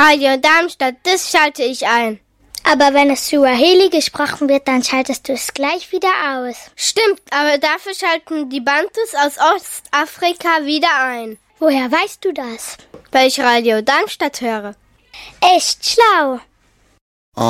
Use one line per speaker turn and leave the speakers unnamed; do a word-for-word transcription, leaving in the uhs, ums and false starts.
Radio Darmstadt, das schalte ich ein.
Aber wenn es Suaheli gesprochen wird, dann schaltest du es gleich wieder aus.
Stimmt, aber dafür schalten die Bantus aus Ostafrika wieder ein.
Woher weißt du das?
Weil ich Radio Darmstadt höre.
Echt schlau.